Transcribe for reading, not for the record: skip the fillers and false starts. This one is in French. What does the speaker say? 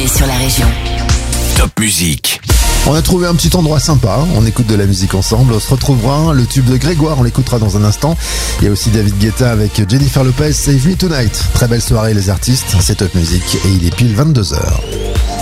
arrivée sur la région. Top Musique. On a trouvé un petit endroit sympa, on écoute de la musique ensemble, on se retrouvera, le tube de Grégoire, on l'écoutera dans un instant. Il y a aussi David Guetta avec Jennifer Lopez, Save Me Tonight. Très belle soirée les artistes, c'est Top Musique et il est pile 22h.